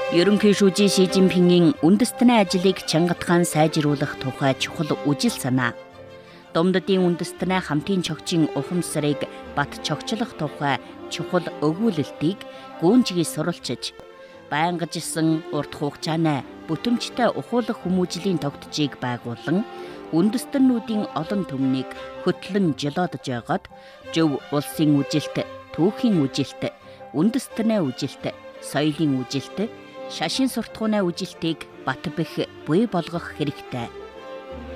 Ерөнхий шүүжийн Ши Жинпингийн үндэстний ажлыг чангатхан сайжруулах тухай чухал үжил санаа. Домдодын үндэстний хамтын чогчийн ухамсарыг бат чогчлох тухай чухал өгүүлэлтийг гүнжгий суралцж, байнгажсэн урт хугацааны бүтэмжтэй ухуулах хүмүүжлийн тогтцыг байгуулан үндэстнүүдийн олон түмнийг хөтлөн жолоодож байгаад зөв улсын үжилт, түүхийн үжилт, үндэстний үжилт, соёлын үжилт, шашин суртахууны үжилтийг бат бэх буй болгох хэрэгтэй.